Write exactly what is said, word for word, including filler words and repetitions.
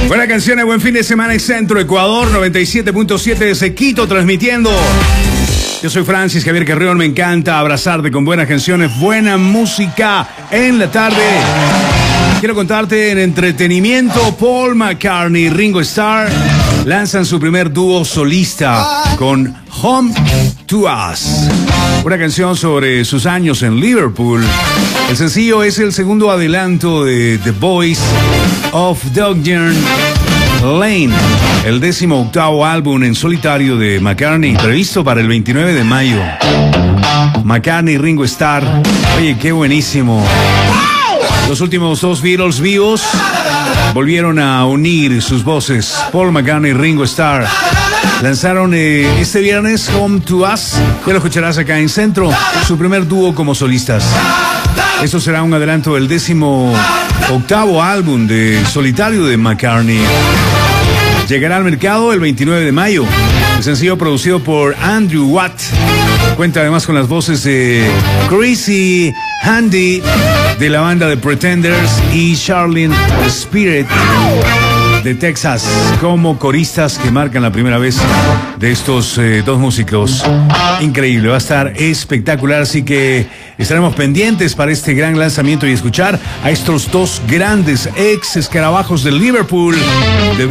Buena canción, buen fin de semana en Centro Ecuador, noventa y siete punto siete desde Quito, transmitiendo. Yo soy Francis Javier Carrión, me encanta abrazarte con buenas canciones, buena música en la tarde. Quiero contarte en entretenimiento, Paul McCartney y Ringo Starr lanzan su primer dúo solista con Home to Us, una canción sobre sus años en Liverpool. El sencillo es el segundo adelanto de The Voice of Doggern Lane, el décimo octavo álbum en solitario de McCartney, previsto para el veintinueve de mayo. McCartney y Ringo Starr, oye, qué buenísimo. Los últimos dos Beatles vivos volvieron a unir sus voces. Paul McCartney y Ringo Starr lanzaron eh, este viernes Home to Us, ya lo escucharás acá en Centro, su primer dúo como solistas. Esto será un adelanto del décimo octavo álbum de solitario de McCartney. Llegará al mercado el veintinueve de mayo. El sencillo, producido por Andrew Watt, cuenta además con las voces de Chrissy Handy de la banda The Pretenders y Charlene Spirit de Texas como coristas que marcan la primera vez de estos eh, dos músicos. Increíble, va a estar espectacular, así que estaremos pendientes para este gran lanzamiento y escuchar a estos dos grandes ex escarabajos de Liverpool. De